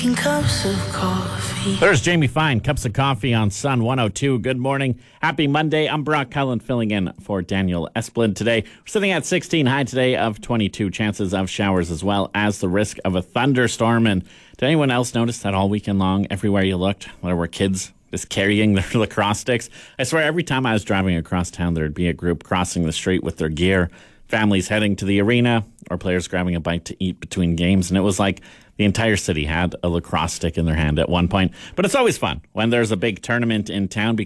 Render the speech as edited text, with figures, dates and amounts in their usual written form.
Cups of coffee. There's Jamie Fine, Cups of Coffee on Sun 102. Good morning. Happy Monday. I'm Brock Cullen filling in for Daniel Esplin today. We're sitting at 16, high today of 22. Chances of showers as well as the risk of a thunderstorm. And did anyone else notice that all weekend long, everywhere you looked, there were kids just carrying their lacrosse sticks? I swear every time I was driving across town, there'd be a group crossing the street with their gear, families heading to the arena, or players grabbing a bite to eat between games. And it was like the entire city had a lacrosse stick in their hand at one point. But it's always fun when there's a big tournament in town